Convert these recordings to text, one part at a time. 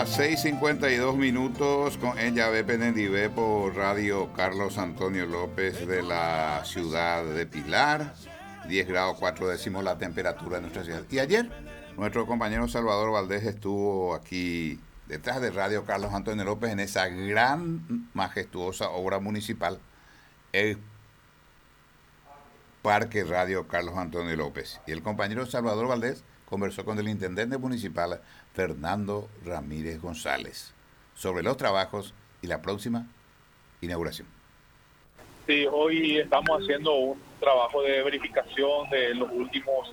las 6:52 con ella Penendivé por Radio Carlos Antonio López de la ciudad de Pilar. 10 grados 4 décimos la temperatura de nuestra ciudad. Y ayer nuestro compañero Salvador Valdés estuvo aquí detrás de Radio Carlos Antonio López en esa gran, majestuosa obra municipal, el Parque Radio Carlos Antonio López. Y el compañero Salvador Valdés conversó con el intendente municipal Fernando Ramírez González sobre los trabajos y la próxima inauguración. Sí, hoy estamos haciendo un trabajo de verificación de los últimos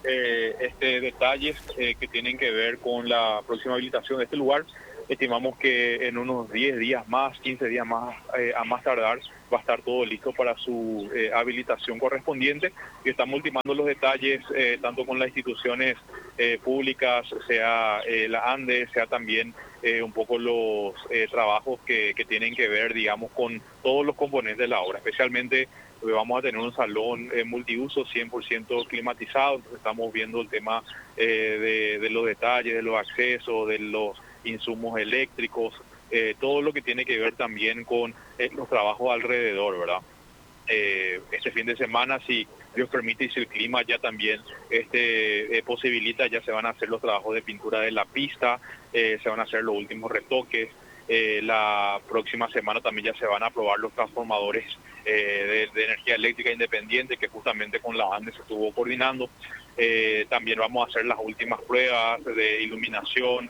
detalles que tienen que ver con la próxima habilitación de este lugar. Estimamos que en unos 10 días más, 15 días más, a más tardar, va a estar todo listo para su habilitación correspondiente. Y estamos ultimando los detalles tanto con las instituciones públicas, sea la ANDE, sea también un poco los trabajos que tienen que ver, digamos, con todos los componentes de la obra. Especialmente vamos a tener un salón multiuso 100% climatizado, entonces estamos viendo el tema de los detalles, de los accesos, de los insumos eléctricos, todo lo que tiene que ver también con los trabajos alrededor, ¿verdad? Este fin de semana, si Dios permite y si el clima ya también posibilita, ya se van a hacer los trabajos de pintura de la pista, se van a hacer los últimos retoques. La próxima semana también ya se van a aprobar los transformadores de energía eléctrica independiente que justamente con la ANDE se estuvo coordinando. También vamos a hacer las últimas pruebas de iluminación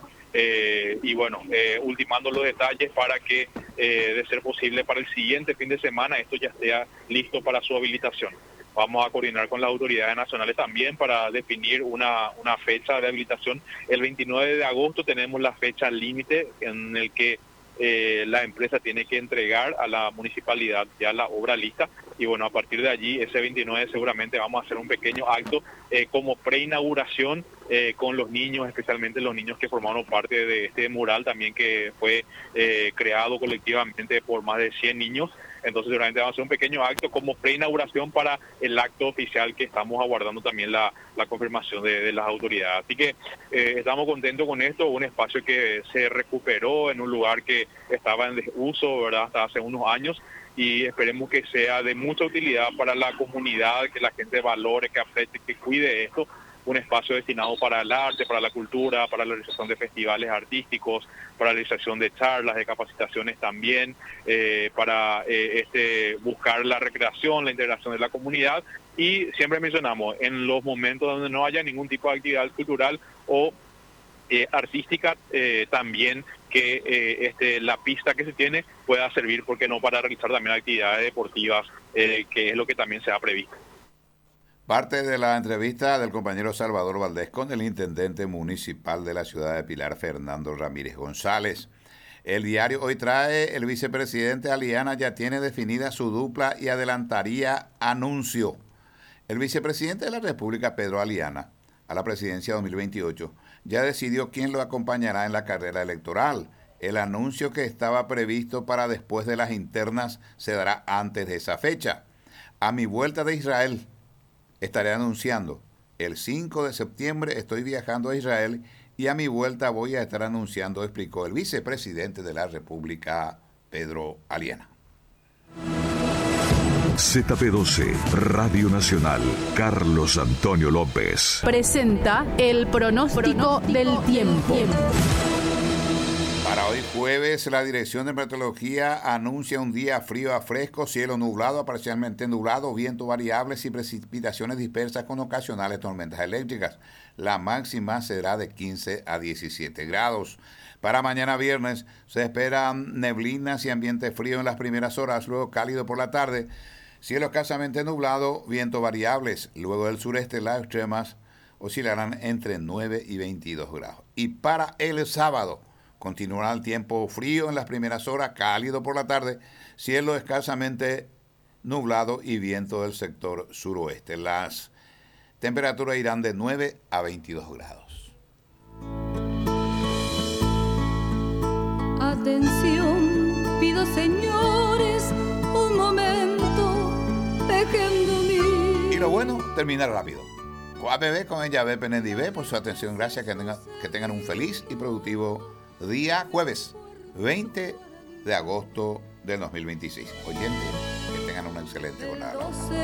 y bueno, ultimando los detalles para que de ser posible para el siguiente fin de semana esto ya esté listo para su habilitación. Vamos a coordinar con las autoridades nacionales también para definir una fecha de habilitación. El 29 de agosto tenemos la fecha límite en el que la empresa tiene que entregar a la municipalidad ya la obra lista. Y bueno, a partir de allí, ese 29 seguramente vamos a hacer un pequeño acto como preinauguración con los niños, especialmente los niños que formaron parte de este mural también que fue creado colectivamente por más de 100 niños. Entonces seguramente vamos a hacer un pequeño acto como preinauguración para el acto oficial que estamos aguardando también la confirmación de las autoridades. Así que estamos contentos con esto, un espacio que se recuperó en un lugar que estaba en desuso, ¿verdad?, hasta hace unos años, y esperemos que sea de mucha utilidad para la comunidad, que la gente valore, que aprecie, que cuide esto. Un espacio destinado para el arte, para la cultura, para la realización de festivales artísticos, para la realización de charlas, de capacitaciones también, para buscar la recreación, la integración de la comunidad. Y siempre mencionamos, en los momentos donde no haya ningún tipo de actividad cultural o artística, también que la pista que se tiene pueda servir, porque no, para realizar también actividades deportivas, que es lo que también se ha previsto. Parte de la entrevista del compañero Salvador Valdés con el intendente municipal de la ciudad de Pilar, Fernando Ramírez González. El diario hoy trae: el vicepresidente Aliana ya tiene definida su dupla y adelantaría anuncio. El vicepresidente de la República, Pedro Aliana, a la presidencia 2028, ya decidió quién lo acompañará en la carrera electoral. El anuncio, que estaba previsto para después de las internas, se dará antes de esa fecha. A mi vuelta de Israel, estaré anunciando. El 5 de septiembre estoy viajando a Israel y a mi vuelta voy a estar anunciando, explicó el vicepresidente de la República, Pedro Aliana. ZP12, Radio Nacional, Carlos Antonio López. Presenta el pronóstico del tiempo. Para hoy jueves, la Dirección de Meteorología anuncia un día frío a fresco, cielo nublado a parcialmente nublado, viento variables y precipitaciones dispersas con ocasionales tormentas eléctricas. La máxima será de 15 a 17 grados. Para mañana viernes se esperan neblinas y ambiente frío en las primeras horas, luego cálido por la tarde, cielo escasamente nublado, viento variables. Luego del sureste las extremas oscilarán entre 9 y 22 grados. Y para el sábado continuará el tiempo frío en las primeras horas, cálido por la tarde, cielo escasamente nublado y viento del sector suroeste. Las temperaturas irán de 9 a 22 grados. Atención, pido señores, un momento, dejen Y lo bueno, termina rápido. ABB con ella, Penendivé, por su atención. Gracias, que tengan un feliz y productivo día jueves 20 de agosto del 2026. Oyentes, que tengan una excelente jornada.